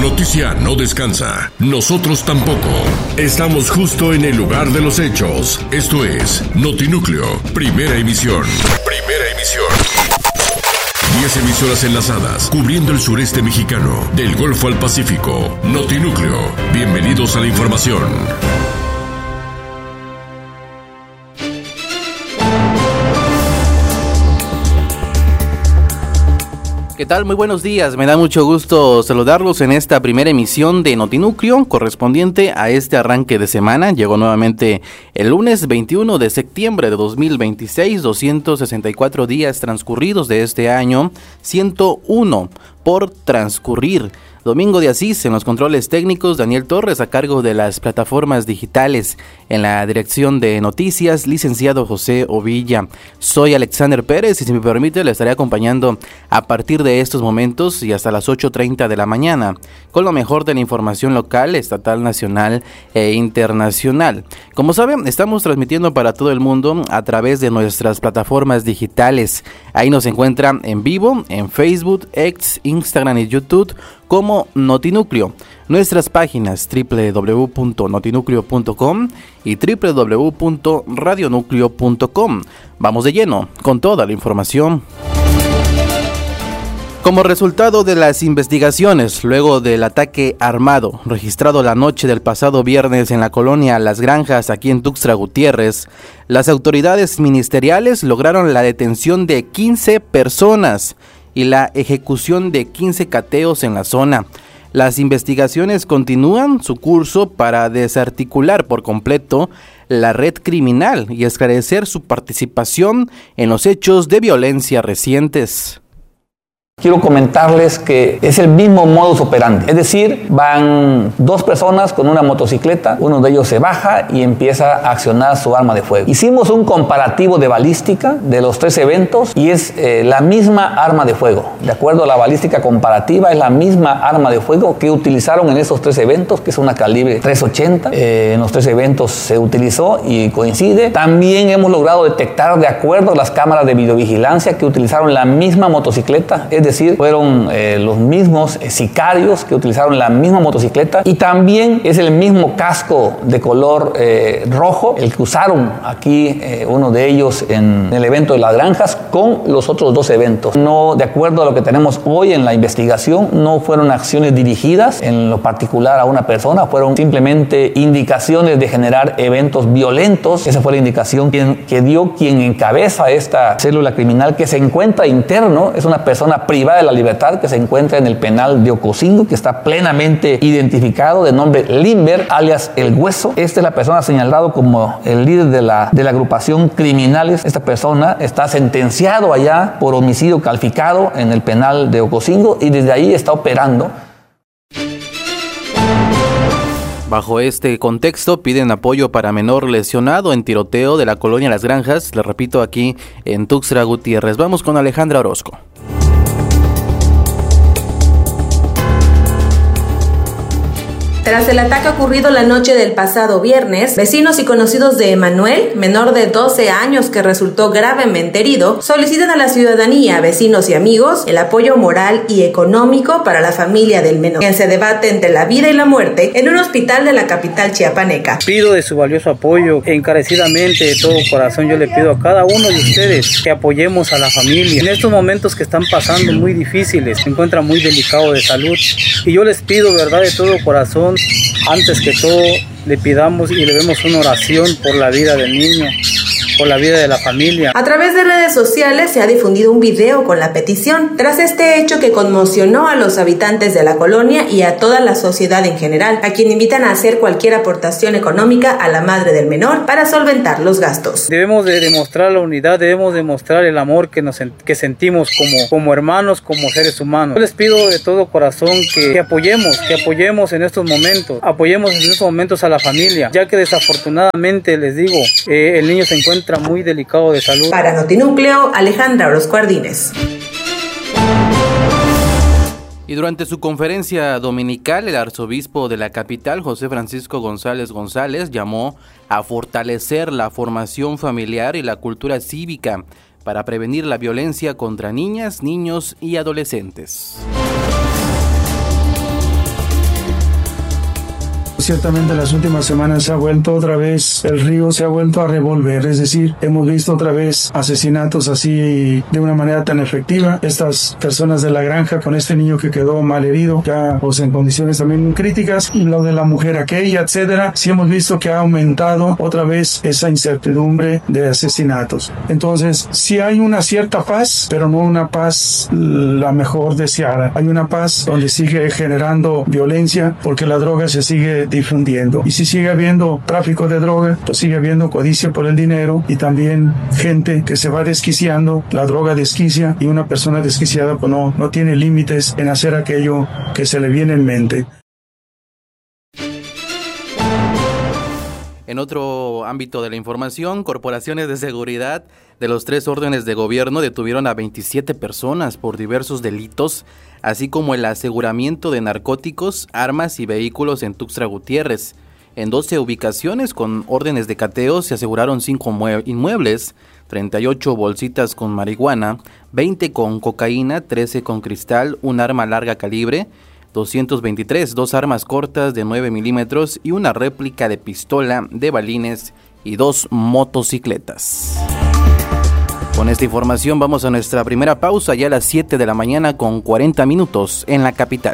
noticia no descansa. Nosotros tampoco. Estamos justo en el lugar de los hechos. Esto es Notinúcleo, primera emisión. Primera emisión. 10 emisoras enlazadas, cubriendo el sureste mexicano, del Golfo al Pacífico. Notinúcleo. Bienvenidos a la información. ¿Qué tal? Muy buenos días, me da mucho gusto saludarlos en esta primera emisión de Notinúcleo correspondiente a este arranque de semana. Llegó nuevamente el lunes 21 de septiembre de 2026, 264 días transcurridos de este año, 101 por transcurrir. Domingo de Asís en los controles técnicos, Daniel Torres a cargo de las plataformas digitales, en la dirección de noticias, licenciado José Ovilla. Soy Alexander Pérez y si me permite le estaré acompañando a partir de estos momentos y hasta las 8:30 de la mañana con lo mejor de la información local, estatal, nacional e internacional. Como saben, estamos transmitiendo para todo el mundo a través de nuestras plataformas digitales. Ahí nos encuentran en vivo en Facebook, X, Instagram y YouTube como Notinúcleo. Nuestras páginas www.notinucleo.com y www.radionucleo.com. Vamos de lleno con toda la información. Como resultado de las investigaciones, luego del ataque armado registrado la noche del pasado viernes en la colonia Las Granjas, aquí en Tuxtla Gutiérrez, las autoridades ministeriales lograron la detención de 15 personas y la ejecución de 15 cateos en la zona. Las investigaciones continúan su curso para desarticular por completo la red criminal y esclarecer su participación en los hechos de violencia recientes. Quiero comentarles que es el mismo modus operandi, es decir, van dos personas con una motocicleta, uno de ellos se baja y empieza a accionar su arma de fuego. Hicimos un comparativo de balística de los tres eventos y es la misma arma de fuego. De acuerdo a la balística comparativa, es la misma arma de fuego que utilizaron en esos tres eventos, que es una calibre 380. En los tres eventos se utilizó y coincide. También hemos logrado detectar, de acuerdo a las cámaras de videovigilancia, que utilizaron la misma motocicleta, es decir, fueron los mismos sicarios que utilizaron la misma motocicleta y también es el mismo casco de color rojo el que usaron aquí uno de ellos en el evento de Las Granjas con los otros dos eventos. No, de acuerdo a lo que tenemos hoy en la investigación, no fueron acciones dirigidas en lo particular a una persona, fueron simplemente indicaciones de generar eventos violentos. Esa fue la indicación que dio quien encabeza esta célula criminal que se encuentra interno, es una persona privada de la libertad que se encuentra en el penal de Ocosingo, que está plenamente identificado, de nombre Limber, alias El Hueso. Esta es la persona señalada como el líder de la agrupación criminales. Esta persona está sentenciado allá por homicidio calificado en el penal de Ocosingo y desde ahí está operando. Bajo este contexto piden apoyo para menor lesionado en tiroteo de la colonia Las Granjas, le repito, aquí en Tuxtla Gutiérrez. Vamos con Alejandra Orozco. Tras el ataque ocurrido la noche del pasado viernes, vecinos y conocidos de Emanuel, menor de 12 años que resultó gravemente herido, solicitan a la ciudadanía, vecinos y amigos, el apoyo moral y económico para la familia del menor, quien se debate entre la vida y la muerte en un hospital de la capital chiapaneca. Pido de su valioso apoyo, encarecidamente de todo corazón yo le pido a cada uno de ustedes que apoyemos a la familia. En estos momentos que están pasando muy difíciles, se encuentra muy delicado de salud y yo les pido, verdad, de todo corazón, antes que todo le pidamos y le demos una oración por la vida del niño, por la vida de la familia. A través de redes sociales se ha difundido un video con la petición, tras este hecho que conmocionó a los habitantes de la colonia y a toda la sociedad en general, a quien invitan a hacer cualquier aportación económica a la madre del menor para solventar los gastos. Debemos de demostrar la unidad, debemos demostrar el amor que sentimos como hermanos, como seres humanos. Yo les pido de todo corazón que apoyemos en estos momentos a la familia, ya que desafortunadamente les digo, el niño se encuentra muy delicado de salud. Para Notinúcleo, Alejandra Orozco Ardínez. Y durante su conferencia dominical, el arzobispo de la capital, José Francisco González González, llamó a fortalecer la formación familiar y la cultura cívica para prevenir la violencia contra niñas, niños y adolescentes. Ciertamente las últimas semanas se ha vuelto otra vez, el río se ha vuelto a revolver, es decir, hemos visto otra vez asesinatos así de una manera tan efectiva. Estas personas de la granja con este niño que quedó malherido, ya en condiciones también críticas, y lo de la mujer aquella, etcétera, sí hemos visto que ha aumentado otra vez esa incertidumbre de asesinatos. Entonces, sí hay una cierta paz, pero no una paz la mejor deseada. Hay una paz donde sigue generando violencia porque la droga se sigue difundiendo. Y si sigue habiendo tráfico de droga, pues sigue habiendo codicia por el dinero y también gente que se va desquiciando. La droga desquicia y una persona desquiciada pues no tiene límites en hacer aquello que se le viene en mente. En otro ámbito de la información, corporaciones de seguridad de los 3 órdenes de gobierno detuvieron a 27 personas por diversos delitos, así como el aseguramiento de narcóticos, armas y vehículos en Tuxtla Gutiérrez. En 12 ubicaciones con órdenes de cateo se aseguraron 5 inmuebles, 38 bolsitas con marihuana, 20 con cocaína, 13 con cristal, un arma larga calibre, 223, 2 armas cortas de 9 milímetros y una réplica de pistola de balines y 2 motocicletas. Con esta información vamos a nuestra primera pausa ya a las 7 de la mañana con 40 minutos en la capital.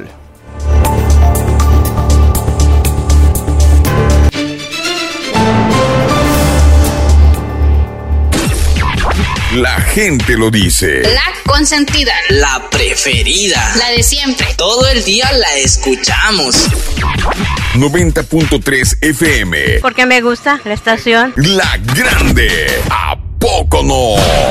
La gente lo dice. La consentida. La preferida. La de siempre. Todo el día la escuchamos. 90.3 FM. Porque me gusta la estación. La Grande. ¿A poco no?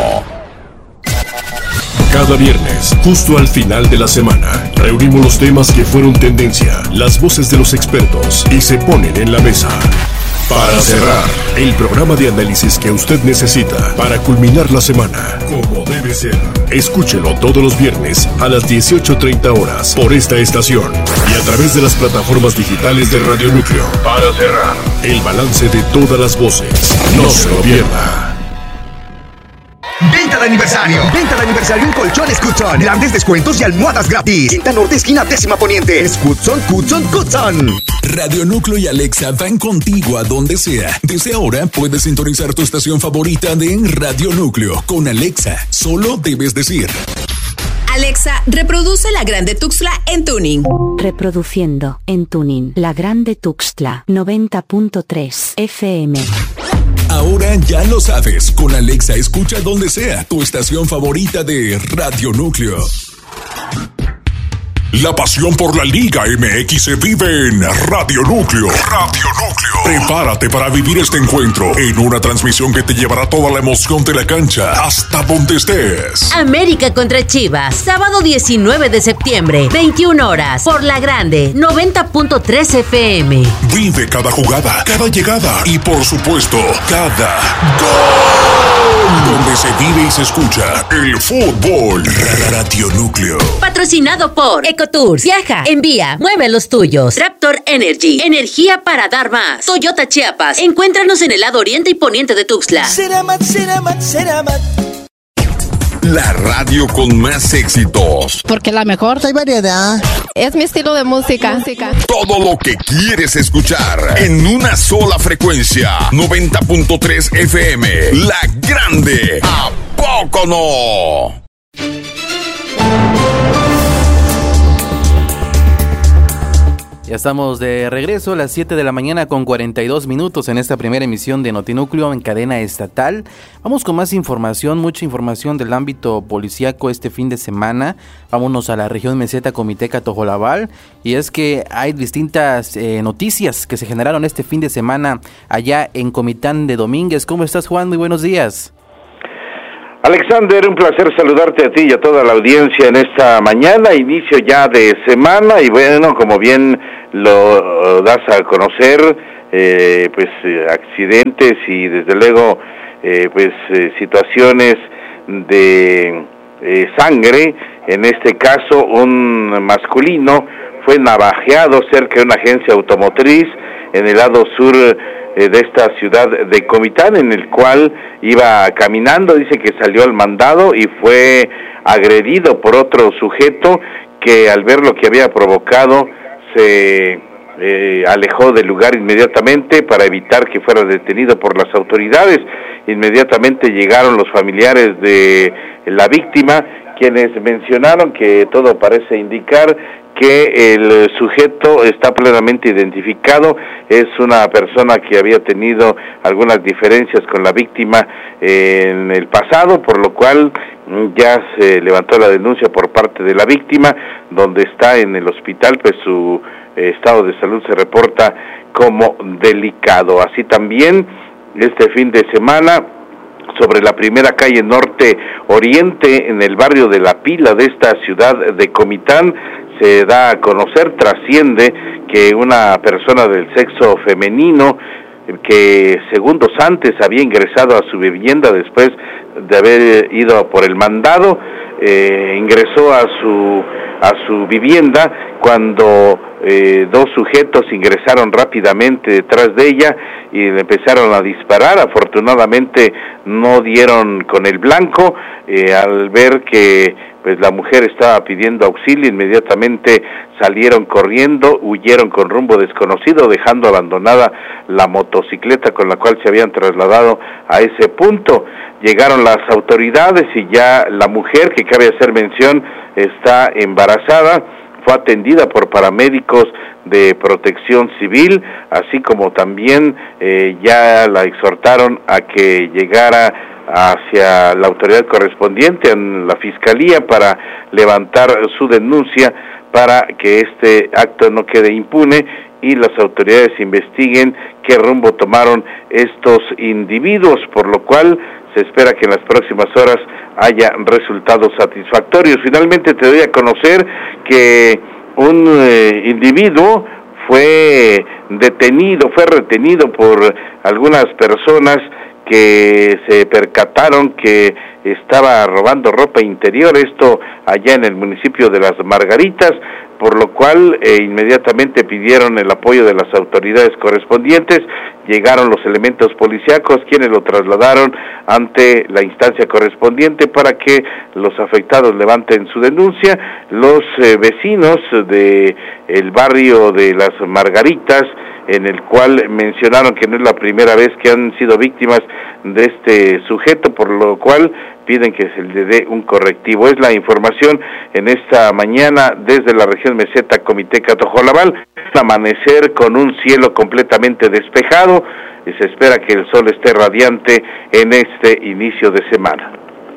Cada viernes, justo al final de la semana, reunimos los temas que fueron tendencia, las voces de los expertos y se ponen en la mesa. Para cerrar, el programa de análisis que usted necesita para culminar la semana, como debe ser. Escúchelo todos los viernes a las 18:30 horas por esta estación y a través de las plataformas digitales de Radio Núcleo. Para cerrar, el balance de todas las voces. No se lo pierda. Venta de aniversario en Colchones Cutson. Grandes descuentos y almohadas gratis. Quinta Norte, esquina 10ª Poniente. Es Cutson. Radio Núcleo y Alexa van contigo a donde sea. Desde ahora puedes sintonizar tu estación favorita de Radio Núcleo. Con Alexa, solo debes decir: Alexa, reproduce La Grande Tuxtla en tuning. Reproduciendo en tuning La Grande Tuxtla 90.3 FM. Ahora ya lo sabes, con Alexa escucha donde sea tu estación favorita de Radio Núcleo. La pasión por la Liga MX se vive en Radio Núcleo. Prepárate para vivir este encuentro en una transmisión que te llevará toda la emoción de la cancha hasta donde estés. América contra Chivas, sábado 19 de septiembre, 21 horas, por La Grande, 90.3 FM. Vive cada jugada, cada llegada y por supuesto, cada gol. Donde se vive y se escucha el fútbol. Radio Núcleo. Patrocinado por Ecotours. Viaja, envía, mueve los tuyos. Raptor Energy, energía para dar más. Toyota Chiapas. Encuéntranos en el lado oriente y poniente de Tuxtla. Ceramat. La radio con más éxitos. Porque la mejor, hay variedad. Es mi estilo de música. Todo lo que quieres escuchar en una sola frecuencia. 90.3 FM. La Grande. ¿A poco no? Ya estamos de regreso a las 7 de la mañana con 42 minutos en esta primera emisión de Notinúcleo en cadena estatal. Vamos con más información, mucha información del ámbito policíaco este fin de semana. Vámonos a la región meseta Comiteca Tojolabal, y es que hay distintas noticias que se generaron este fin de semana allá en Comitán de Domínguez. ¿Cómo estás, Juan? Muy buenos días. Alexander, un placer saludarte a ti y a toda la audiencia en esta mañana, inicio ya de semana, y bueno, como bien lo das a conocer, accidentes y desde luego situaciones de sangre. En este caso, un masculino fue navajeado cerca de una agencia automotriz en el lado sur de esta ciudad de Comitán, en el cual iba caminando. Dice que salió al mandado y fue agredido por otro sujeto que al ver lo que había provocado se alejó del lugar inmediatamente para evitar que fuera detenido por las autoridades. Inmediatamente llegaron los familiares de la víctima, quienes mencionaron que todo parece indicar que el sujeto está plenamente identificado, es una persona que había tenido algunas diferencias con la víctima en el pasado, por lo cual ya se levantó la denuncia por parte de la víctima, donde está en el hospital, pues su estado de salud se reporta como delicado. Así también, este fin de semana, sobre la primera calle norte oriente, en el barrio de La Pila de esta ciudad de Comitán, se da a conocer, trasciende que una persona del sexo femenino que segundos antes había ingresado a su vivienda después de haber ido por el mandado, ingresó a su vivienda cuando dos sujetos ingresaron rápidamente detrás de ella y le empezaron a disparar. Afortunadamente no dieron con el blanco. Al ver que pues la mujer estaba pidiendo auxilio, inmediatamente salieron corriendo, huyeron con rumbo desconocido, dejando abandonada la motocicleta con la cual se habían trasladado a ese punto. Llegaron las autoridades y ya la mujer, que cabe hacer mención, está embarazada, fue atendida por paramédicos de Protección Civil, así como también ya la exhortaron a que llegara hacia la autoridad correspondiente, en la Fiscalía, para levantar su denuncia para que este acto no quede impune y las autoridades investiguen qué rumbo tomaron estos individuos, por lo cual se espera que en las próximas horas haya resultados satisfactorios. Finalmente te doy a conocer que un individuo fue retenido por algunas personas que se percataron que estaba robando ropa interior, esto allá en el municipio de Las Margaritas, por lo cual inmediatamente pidieron el apoyo de las autoridades correspondientes. Llegaron los elementos policíacos, quienes lo trasladaron ante la instancia correspondiente para que los afectados levanten su denuncia. Los vecinos de el barrio de Las Margaritas, en el cual mencionaron que no es la primera vez que han sido víctimas de este sujeto, por lo cual piden que se le dé un correctivo. Es la información en esta mañana desde la región meseta Comiteca Tojolabal. Amanecer con un cielo completamente despejado y se espera que el sol esté radiante en este inicio de semana.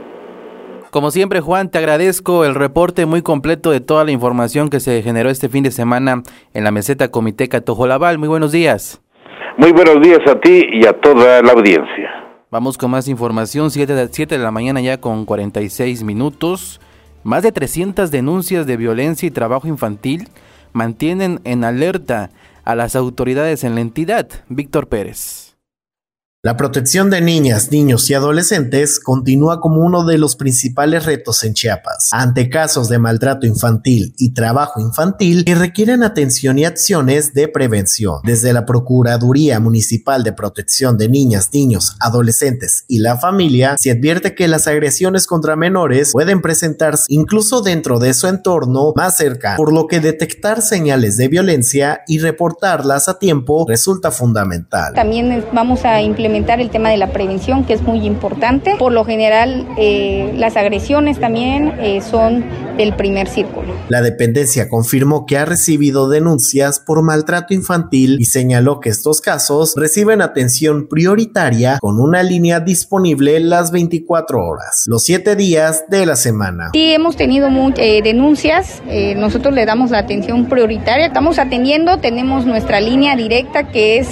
Como siempre, Juan, te agradezco el reporte muy completo de toda la información que se generó este fin de semana en la meseta Comiteca Tojolabal. Muy buenos días. Muy buenos días a ti y a toda la audiencia. Vamos con más información, 7 de la mañana ya con 46 minutos. Más de 300 denuncias de violencia y trabajo infantil mantienen en alerta a las autoridades en la entidad. Víctor Pérez. La protección de niñas, niños y adolescentes continúa como uno de los principales retos en Chiapas, ante casos de maltrato infantil y trabajo infantil que requieren atención y acciones de prevención. Desde la Procuraduría Municipal de Protección de Niñas, Niños, Adolescentes y la Familia, se advierte que las agresiones contra menores pueden presentarse incluso dentro de su entorno más cercano, por lo que detectar señales de violencia y reportarlas a tiempo resulta fundamental. También vamos a implementar el tema de la prevención, que es muy importante. Por lo general, las agresiones también son del primer círculo. La dependencia confirmó que ha recibido denuncias por maltrato infantil y señaló que estos casos reciben atención prioritaria con una línea disponible las 24 horas, los 7 días de la semana. Sí, hemos tenido denuncias, nosotros le damos la atención prioritaria, estamos atendiendo, tenemos nuestra línea directa que es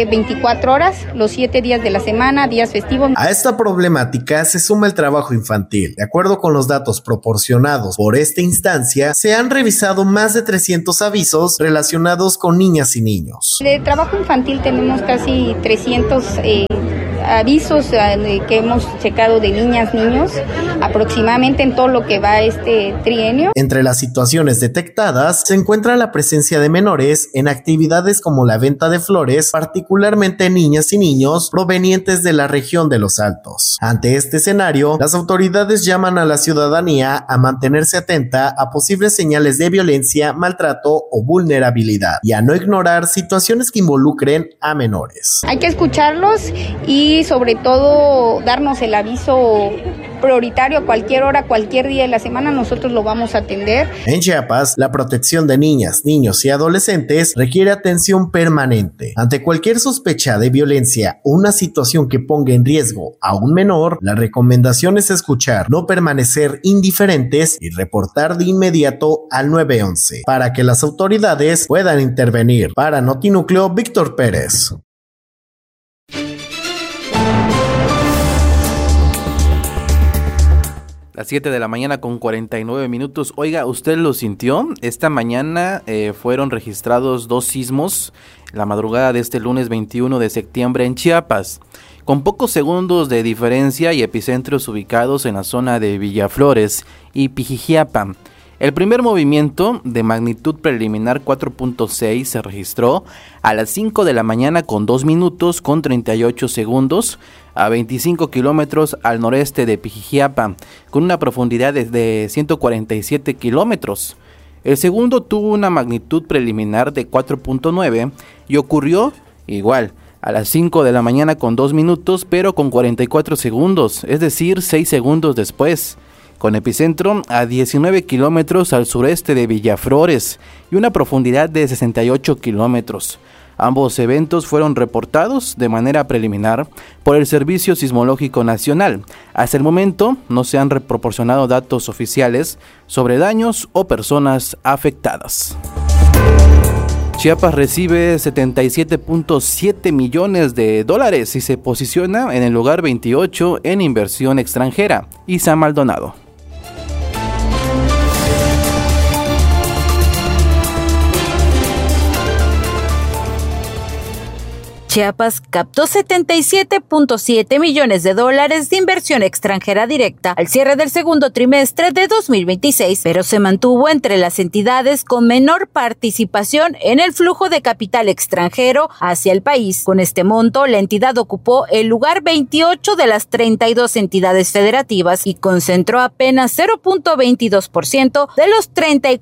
24 horas, los 7 días de la semana, días festivos. A esta problemática se suma el trabajo infantil. De acuerdo con los datos proporcionados por esta instancia, se han revisado más de 300 avisos relacionados con niñas y niños. De trabajo infantil tenemos casi 300 avisos que hemos checado de niñas, niños, aproximadamente en todo lo que va este trienio. Entre las situaciones detectadas se encuentra la presencia de menores en actividades como la venta de flores, particularmente niñas y niños provenientes de la región de Los Altos. Ante este escenario, las autoridades llaman a la ciudadanía a mantenerse atenta a posibles señales de violencia, maltrato o vulnerabilidad y a no ignorar situaciones que involucren a menores. Hay que escucharlos y sobre todo darnos el aviso prioritario a cualquier hora, cualquier día de la semana, nosotros lo vamos a atender. En Chiapas, la protección de niñas, niños y adolescentes requiere atención permanente. Ante cualquier sospecha de violencia o una situación que ponga en riesgo a un menor, la recomendación es escuchar, no permanecer indiferentes y reportar de inmediato al 911 para que las autoridades puedan intervenir. Para Notinúcleo, Víctor Pérez. Las 7 de la mañana con 49 minutos. Oiga, ¿usted lo sintió? Esta mañana fueron registrados 2 sismos la madrugada de este lunes 21 de septiembre en Chiapas, con pocos segundos de diferencia y epicentros ubicados en la zona de Villaflores y Pijijiapa. El primer movimiento, de magnitud preliminar 4.6, se registró a las 5 de la mañana con 2 minutos con 38 segundos a 25 kilómetros al noreste de Pijijiapa, con una profundidad de 147 kilómetros. El segundo tuvo una magnitud preliminar de 4.9 y ocurrió igual a las 5 de la mañana con 2 minutos, pero con 44 segundos, es decir, 6 segundos después, con epicentro a 19 kilómetros al sureste de Villaflores y una profundidad de 68 kilómetros. Ambos eventos fueron reportados de manera preliminar por el Servicio Sismológico Nacional. Hasta el momento no se han proporcionado datos oficiales sobre daños o personas afectadas. Chiapas recibe 77.7 millones de dólares y se posiciona en el lugar 28 en inversión extranjera. Isa Maldonado. Chiapas captó 77.7 millones de dólares de inversión extranjera directa al cierre del segundo trimestre de 2026, pero se mantuvo entre las entidades con menor participación en el flujo de capital extranjero hacia el país. Con este monto, la entidad ocupó el lugar 28 de las 32 entidades federativas y concentró apenas 0.22% de los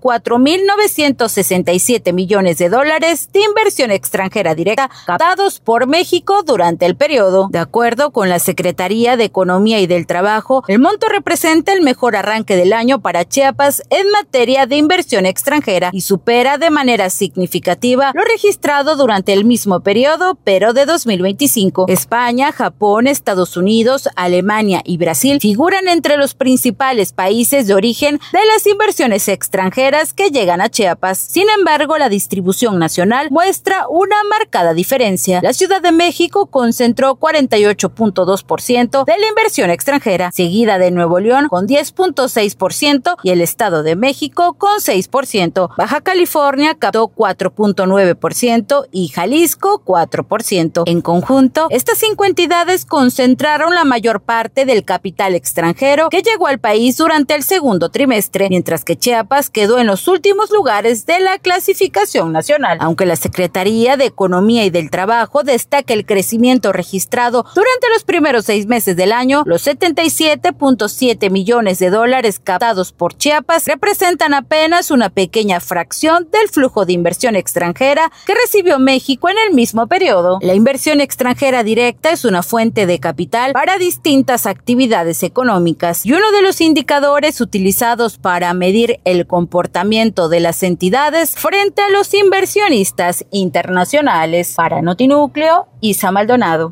34.967 millones de dólares de inversión extranjera directa captados por México durante el periodo. De acuerdo con la Secretaría de Economía y del Trabajo, el monto representa el mejor arranque del año para Chiapas en materia de inversión extranjera y supera de manera significativa lo registrado durante el mismo periodo, pero de 2025. España, Japón, Estados Unidos, Alemania y Brasil figuran entre los principales países de origen de las inversiones extranjeras que llegan a Chiapas. Sin embargo, la distribución nacional muestra una marcada diferencia. La Ciudad de México concentró 48.2% de la inversión extranjera, seguida de Nuevo León con 10.6% y el Estado de México con 6%. Baja California captó 4.9% y Jalisco 4%. En conjunto, estas 5 entidades concentraron la mayor parte del capital extranjero que llegó al país durante el segundo trimestre, mientras que Chiapas quedó en los últimos lugares de la clasificación nacional. Aunque la Secretaría de Economía y del Trabajo destaca el crecimiento registrado durante los primeros 6 meses del año, los 77.7 millones de dólares captados por Chiapas representan apenas una pequeña fracción del flujo de inversión extranjera que recibió México en el mismo periodo. La inversión extranjera directa es una fuente de capital para distintas actividades económicas y uno de los indicadores utilizados para medir el comportamiento de las entidades frente a los inversionistas internacionales. Para Notinúcleo, Isa Maldonado.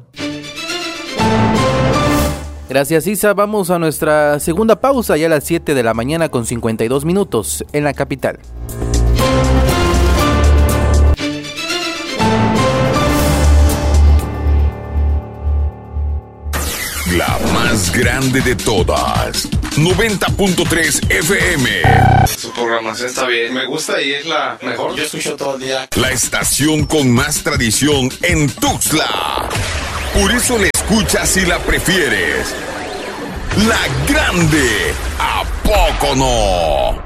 Gracias, Isa. Vamos a nuestra segunda pausa ya a las 7 de la mañana con 52 minutos en la capital. La más grande de todas. 90.3 FM. Su programación está bien. Me gusta y es la mejor. Yo escucho todo el día. La estación con más tradición en Tuxtla. Por eso la escuchas y la prefieres. La Grande, ¿a poco no?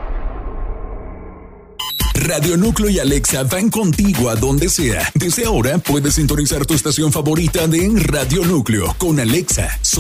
Radio Núcleo y Alexa van contigo a donde sea. Desde ahora puedes sintonizar tu estación favorita de Radio Núcleo con Alexa.